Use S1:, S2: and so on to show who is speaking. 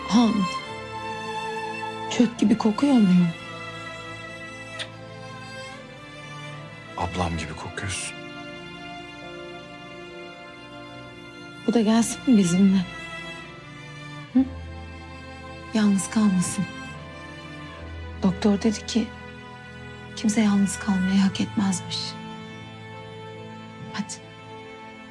S1: Han, çöp gibi kokuyor muyum?
S2: Ablam gibi kokuyorsun.
S1: Bu da gelsin mi bizimle? Hı? Yalnız kalmasın. Doktor dedi ki kimse yalnız kalmayı hak etmezmiş. Hadi.